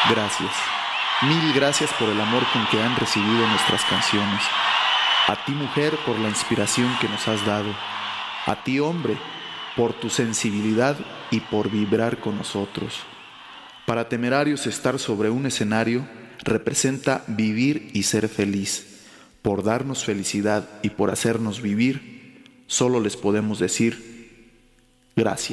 Gracias. Mil gracias por el amor con que han recibido nuestras canciones. A ti, mujer, por la inspiración que nos has dado. A ti, hombre, por tu sensibilidad y por vibrar con nosotros. Para Temerarios, estar sobre un escenario representa vivir y ser feliz. Por darnos felicidad y por hacernos vivir, solo les podemos decir gracias.